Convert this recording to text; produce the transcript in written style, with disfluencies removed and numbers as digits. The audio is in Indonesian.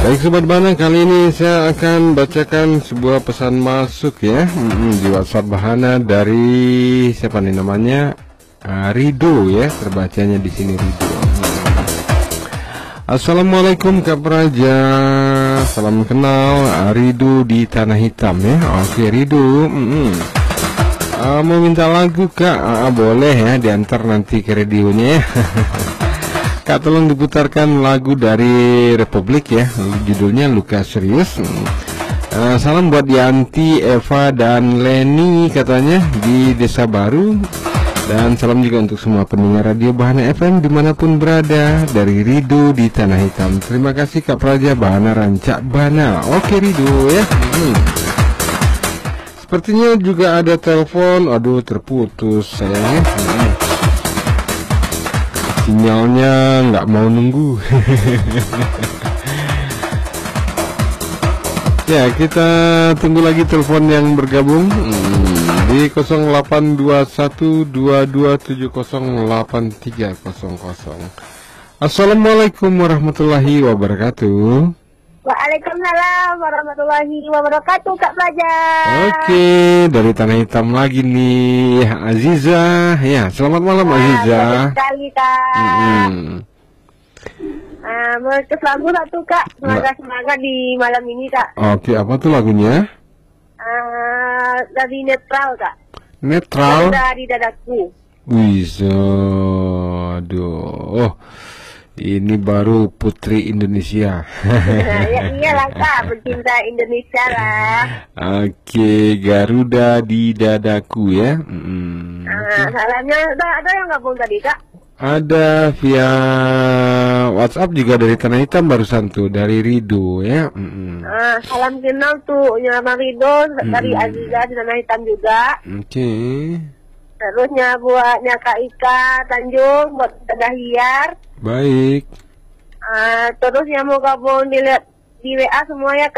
Baik Sobat Bana, kali ini saya akan bacakan sebuah pesan masuk ya di WhatsApp Bahana dari siapa nih namanya? Rido ya, terbacanya di sini Rido. Assalamualaikum Kak Praja, salam kenal, Rido di Tanah Hitam ya. Oke Rido, mau minta lagu Kak, boleh ya, diantar nanti ke radionya ya. Kak, tolong diputarkan lagu dari Republik ya, judulnya Luka Serius. Salam buat Yanti, Eva, dan Leni katanya di Desa Baru. Dan salam juga untuk semua pendengar Radio Bahana FM dimanapun berada, dari Rido di Tanah Hitam. Terima kasih Kak Praja, Bahana Rancak Bana. Oke Rido ya. Sepertinya juga ada telepon, aduh terputus sayangnya. Sinyalnya nggak mau nunggu. Ya, kita tunggu lagi telepon yang bergabung di 082122708300. Assalamualaikum warahmatullahi wabarakatuh. Waalaikumsalam warahmatullahi wabarakatuh, Kak Praja. Oke, dari Tanah Hitam lagi nih, Aziza. Ya, selamat malam Aziza. Sekali Kak. Mereka lagu satu Kak, semangat di malam ini Kak. Oke, apa tuh lagunya? Dari Netral Kak. Netral. Dari Dadaku. Bisa, aduh. Oh, ini baru Putri Indonesia. Ya iyalah Kak, pecinta Indonesia lah. Oke, Garuda di Dadaku ya. Salamnya ada yang gabung tadi Kak? Ada via WhatsApp juga dari Tanah Hitam barusan tuh, dari Rido ya. Salam kenal tuh Nyama Rido dari Aziza di Tanah Hitam juga. Oke. Terusnya buatnya Kak Ika Tanjung, buat Dahiyar. Baik. Terus yang mau gabung di WA semua ya